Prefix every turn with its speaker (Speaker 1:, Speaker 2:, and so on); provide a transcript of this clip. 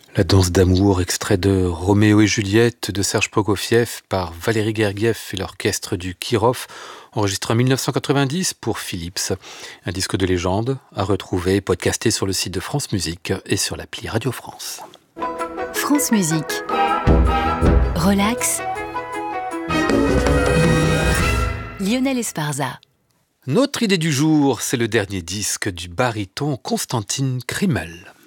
Speaker 1: La danse d'amour, extrait de Roméo et Juliette de Serge Prokofiev par Valéry Gergiev et l'orchestre du Kirov, enregistré en 1990 pour Philips. Un disque de légende à retrouver et podcasté sur le site de France Musique et sur l'appli Radio France.
Speaker 2: France Musique. Relax. Lionel Esparza.
Speaker 1: Notre idée du jour, c'est le dernier disque du baryton Konstantin Kriml.